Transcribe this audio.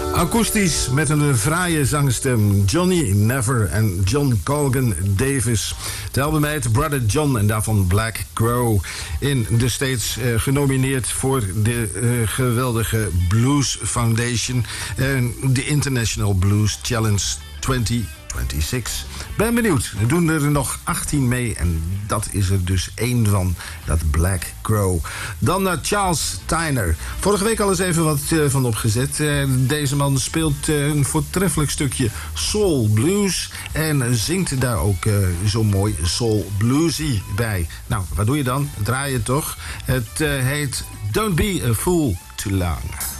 Akoestisch met een fraaie zangstem. Johnny Never en John Colgan Davis. Het album heet Brother John en daarvan Black Crow. In de States genomineerd voor de geweldige Blues Foundation. De International Blues Challenge 2026. Ben benieuwd. Er doen er nog 18 mee en dat is er dus één van. Dat Black Crow. Dan naar Charles Tyner. Vorige week al eens even wat van opgezet. Deze man speelt een voortreffelijk stukje soul blues. En zingt daar ook zo mooi soul bluesy bij. Nou, wat doe je dan? Draai je toch? Het heet Don't Be a Fool Too Long.